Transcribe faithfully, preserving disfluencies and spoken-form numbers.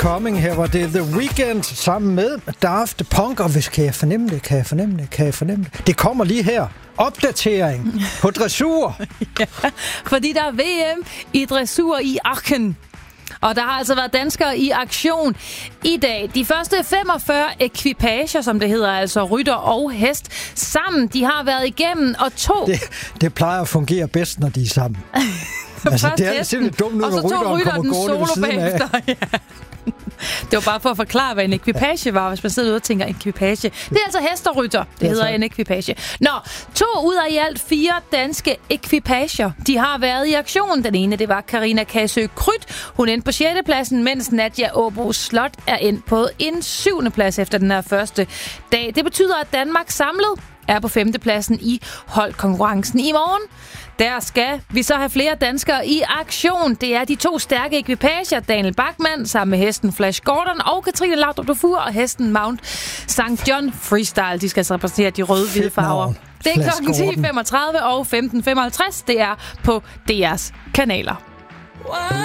Coming. Her var det The Weeknd sammen med Daft Punk. Og hvis kan jeg fornemme det, kan jeg fornemme det, kan jeg fornemme det. Det kommer lige her. Opdatering på dressur. Ja, fordi der er V M i dressur i Aachen. Og der har altså været danskere i aktion i dag. De første femogfyrre ekvipager, som det hedder, altså rytter og hest, sammen, de har været igennem, og to... Det, det plejer at fungere bedst, når de er sammen. Altså, det er simpelthen dumt, når rytteren kommer gående ved siden af. Ja. Det var bare for at forklare, hvad en ekvipage var, hvis man sidder ude og tænker ekvipage. Det er altså hest og rytter. Det hedder en ekvipage. Nå, to ud af i alt fire danske ekvipager, de har været i aktion. Den ene, det var Karina Kasø Krydt. Hun endte på sjette pladsen, mens Nadia Åbo Slot er endt på en syvende plads efter den her første dag. Det betyder, at Danmark samlet er på femte pladsen i holdkonkurrencen i morgen. Der skal vi så have flere danskere i aktion. Det er de to stærke ekvipager, Daniel Bachmann sammen med hesten Flash Gordon og Katrine Laudrup Dufour og hesten Mount Sankt John Freestyle. De skal repræsentere de røde-hvide farver. Det er klokken ti femogtredive og femten femoghalvtreds. Det er på D R's kanaler.